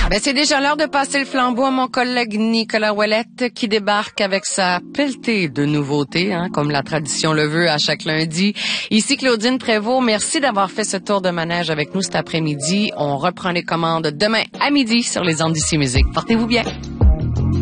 Ben, c'est déjà l'heure de passer le flambeau à mon collègue Nicolas Ouellette qui débarque avec sa pelletée de nouveautés, comme la tradition le veut à chaque lundi. Ici Claudine Prévost, merci d'avoir fait ce tour de manège avec nous cet après-midi. On reprend les commandes demain à midi sur les ondes d'ici musique. Portez-vous bien.